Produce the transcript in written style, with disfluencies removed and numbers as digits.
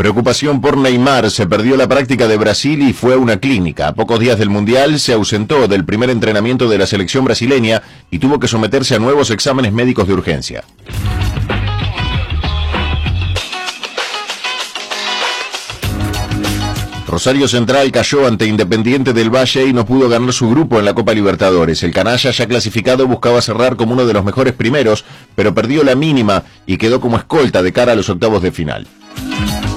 Preocupación por Neymar, se perdió la práctica de Brasil y fue a una clínica. A pocos días del Mundial se ausentó del primer entrenamiento de la selección brasileña y tuvo que someterse a nuevos exámenes médicos de urgencia. Rosario Central cayó ante Independiente del Valle y no pudo ganar su grupo en la Copa Libertadores. El canalla, ya clasificado, buscaba cerrar como uno de los mejores primeros, pero perdió la mínima y quedó como escolta de cara a los octavos de final.